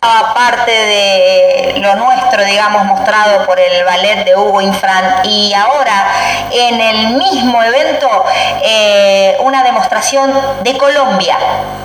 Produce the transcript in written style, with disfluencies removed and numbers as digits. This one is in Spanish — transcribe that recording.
parte de lo nuestro, digamos, mostrado por el ballet de Hugo Infran, y ahora en el mismo evento una demostración de Colombia.